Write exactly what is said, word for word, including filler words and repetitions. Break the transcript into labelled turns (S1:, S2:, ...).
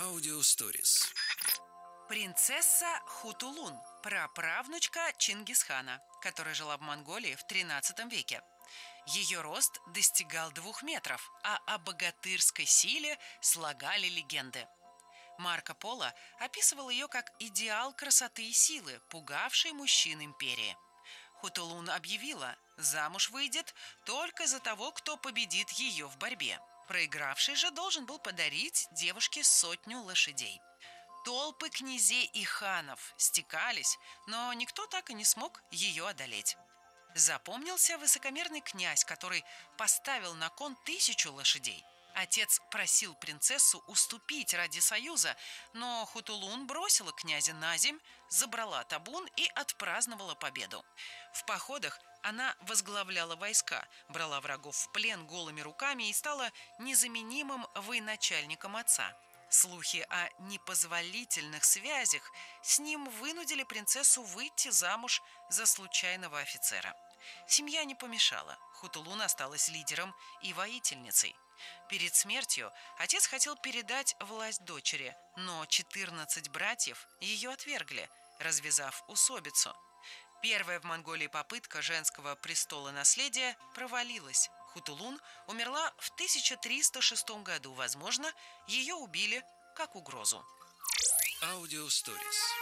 S1: Аудиосторис.
S2: Принцесса Хутулун, праправнучка Чингисхана, которая жила в Монголии в тринадцатом веке. Ее рост достигал двух метров, а о богатырской силе слагали легенды. Марко Поло описывал ее как идеал красоты и силы, пугавший мужчин империи. Хутулун объявила, замуж выйдет только за того, кто победит ее в борьбе. Проигравший же должен был подарить девушке сотню лошадей. Толпы князей и ханов стекались, но никто так и не смог ее одолеть. Запомнился высокомерный князь, который поставил на кон тысячу лошадей. Отец просил принцессу уступить ради союза, но Хутулун бросила князя на земь, забрала табун и отпраздновала победу. В походах она возглавляла войска, брала врагов в плен голыми руками и стала незаменимым военачальником отца. Слухи о непозволительных связях с ним вынудили принцессу выйти замуж за случайного офицера. Семья не помешала, Хутулун осталась лидером и воительницей. Перед смертью отец хотел передать власть дочери, но четырнадцать братьев ее отвергли, развязав усобицу. Первая в Монголии попытка женского престола наследия провалилась. Хутулун умерла в тысяча триста шестом году. Возможно, ее убили как угрозу.
S1: Аудиосторис.